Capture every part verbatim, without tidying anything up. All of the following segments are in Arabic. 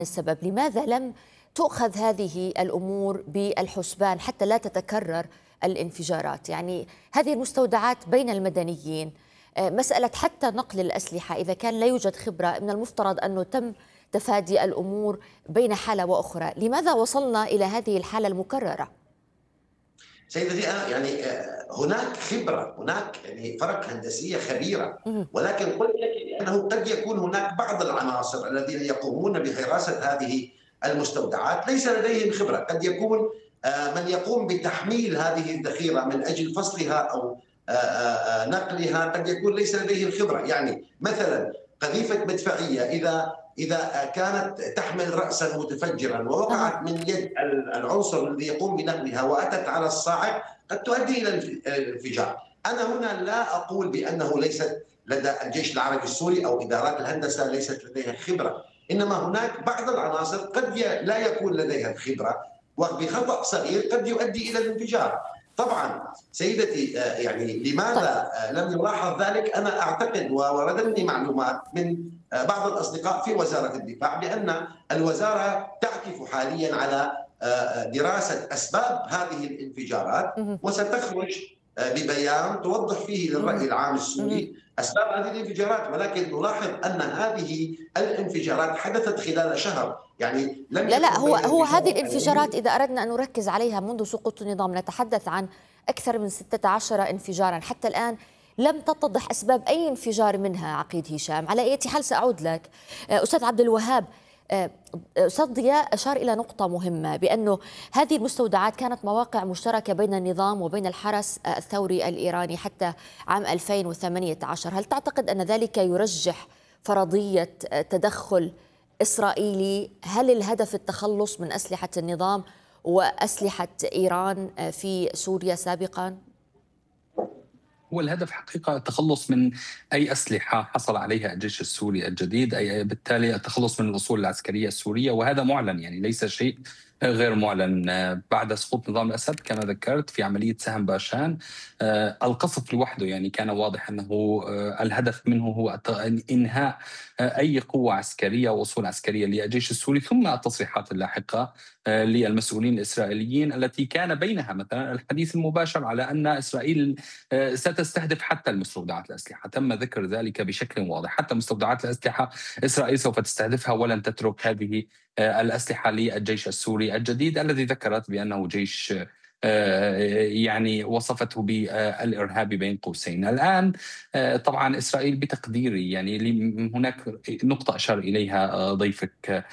السبب؟ لماذا لم تؤخذ هذه الأمور بالحسبان حتى لا تتكرر الانفجارات؟ يعني هذه المستودعات بين المدنيين، آه، مسألة حتى نقل الأسلحة إذا كان لا يوجد خبرة، من المفترض أنه تم تفادي الأمور بين حالة وأخرى. لماذا وصلنا إلى هذه الحالة المكررة؟ سيدتي أنا يعني آه، هناك خبرة، هناك يعني فرق هندسية خبيرة، مهم. ولكن قلت لك بأنه قد يكون هناك بعض العناصر الذين يقومون بحراسة هذه المستودعات ليس لديهم خبرة. قد يكون آه، من يقوم بتحميل هذه الذخيرة من أجل فصلها أو آه، آه، آه، نقلها قد يكون ليس لديه الخبرة. يعني مثلا قذيفة مدفعية إذا إذا كانت تحمل رأسا متفجرا أها. ووقعت من يد العنصر الذي يقوم بنقلها وأتت على الصاعق قد تؤدي إلى الانفجار. أنا هنا لا أقول بأنه ليست لدى الجيش العربي السوري أو إدارات الهندسة ليست لديها خبرة، إنما هناك بعض العناصر قد لا يكون لديها الخبرة، وبخطأ صغير قد يؤدي إلى الانفجار. طبعا سيدتي آه، يعني طيب. لماذا آه، لم يلاحظ ذلك؟ أنا أعتقد ووردتني معلومات من آه، بعض الأصدقاء في وزارة الدفاع بأن الوزارة تعكف حاليا على آه، دراسة أسباب هذه الانفجارات، مهم. وستخرج آه، ببيان توضح فيه للرأي مهم. العام مهم. السوري أسباب هذه الانفجارات. ولكن نلاحظ أن هذه الانفجارات حدثت خلال شهر، يعني لم لا لا، يكن هو بين هو هذه انفجار الانفجارات إذا أردنا أن نركز عليها منذ سقوط النظام نتحدث عن أكثر من ستة عشر انفجارا حتى الآن. لم تتضح أسباب أي انفجار منها عقيد هشام. على أي حال سأعود لك آه، أستاذ عبد الوهاب. آه، أستاذ ضياء أشار إلى نقطة مهمة بأنه هذه المستودعات كانت مواقع مشتركة بين النظام وبين الحرس آه، الثوري الإيراني حتى عام ألفين وثمانية عشر. هل تعتقد أن ذلك يرجح فرضية آه، تدخل إسرائيلي؟ هل الهدف التخلص من أسلحة النظام وأسلحة إيران في سوريا سابقا؟ هو الهدف حقيقة التخلص من أي أسلحة حصل عليها الجيش السوري الجديد، أي بالتالي التخلص من الأصول العسكرية السورية، وهذا معلن، يعني ليس شيء غير معلن. بعد سقوط نظام الأسد كما ذكرت في عملية سهم باشان، آه، القصف لوحده يعني كان واضح أنه آه، الهدف منه هو إنهاء آه، أي قوة عسكرية وأصول عسكرية للجيش السوري، ثم التصريحات اللاحقة آه، للمسؤولين الإسرائيليين التي كان بينها مثلا الحديث المباشر على أن إسرائيل آه، ستستهدف حتى المستودعات الأسلحة. تم ذكر ذلك بشكل واضح، حتى مستودعات الأسلحة إسرائيل سوف تستهدفها ولن تترك هذه آه، الأسلحة للجيش السوري الجديد الذي ذكرت بأنه جيش آه، يعني وصفته بالإرهابي بين قوسين. الآن آه، طبعا إسرائيل بتقديري، يعني لي- هناك نقطة أشار إليها آه، ضيفك آه،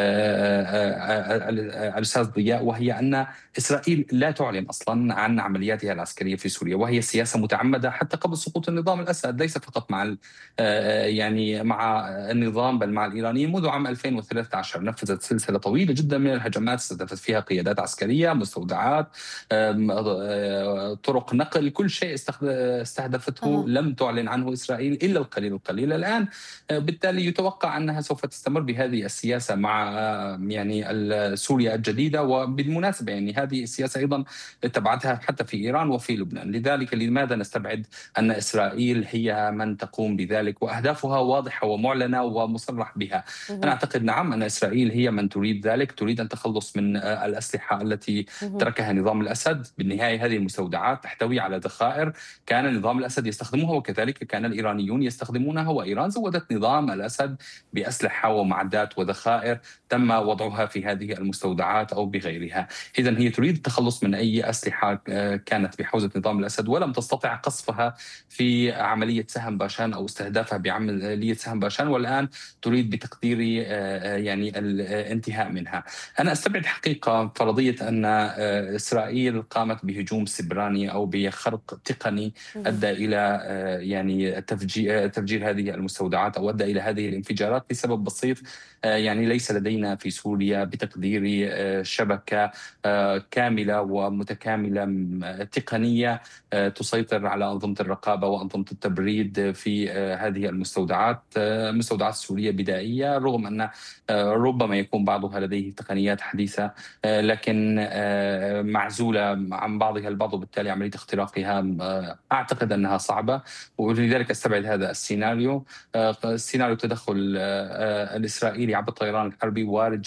آه، آه، آه، الأستاذ ضياء، وهي أن إسرائيل لا تعلن أصلا عن عملياتها العسكرية في سوريا، وهي سياسة متعمدة حتى قبل سقوط النظام الأسد، ليس فقط مع ال- آه، يعني مع النظام بل مع الإيرانيين. منذ عام ألفين وثلاثة عشر نفذت سلسلة طويلة جدا من الهجمات استهدفت فيها قيادات عسكرية، مستودعات، آم، آه، طرق نقل، كل شيء استخد- استهدفته أها. لم تعلن عنه إسرائيل إلا القليل القليل. الآن آه، بالتالي يتوقع أنها سوف تستمر بهذه السياسة مع آه، يعني ال- سوريا الجديدة. وبالمناسبة يعني هذه السياسة أيضا اتبعتها حتى في إيران وفي لبنان. لذلك لماذا نستبعد أن إسرائيل هي من تقوم بذلك، وأهدافها واضحة ومعلنة ومصرح بها؟ أنا مهم. أعتقد نعم أن إسرائيل هي من تريد ذلك، تريد أن تخلص من آه، الأسلحة التي مهم. تركها نظام الأسد. بالنهاية هذه المستودعات تحتوي على ذخائر كان نظام الأسد يستخدمها، وكذلك كان الإيرانيون يستخدمونها، وإيران زودت نظام الأسد بأسلحة ومعدات وذخائر تم وضعها في هذه المستودعات أو بغيرها. إذا هي تريد التخلص من أي أسلحة آه، كانت بحوزة نظام الأسد، ولم تستطع قصفها في عملية سهم باشان أو استهدافها بعملية سهم باشان، والآن تريد بتقديري آه، آه، يعني الانتهاء منها. أنا أستبعد حقيقة فرضية أن آه، إسرائيل قامت بهجوم سبراني أو بخرق تقني مهم. أدى إلى آه، يعني تفجير تفجير هذه المستودعات أو أدى إلى هذه الانفجارات، لسبب بسيط. آه، يعني ليس لدينا في سوريا بتقديري آه، شبكة آه، كاملة ومتكاملة م- آه، تقنية آه، تسيطر على أنظمة الرقابة وأنظمة التبريد في آه، هذه المستودعات. آه، المستودعات السورية بدائية، رغم أن آه، ربما يكون بعضها لديه تقنيات حديثة آه، لكن آه، معزولة عن بعضها البعض، وبالتالي عملية اختراقها آه، أعتقد أنها صعبة، ولذلك أستبعد هذا السيناريو. آه، سيناريو تدخل آه، آه، الإسرائيلي عبر الطيران الحربي وارد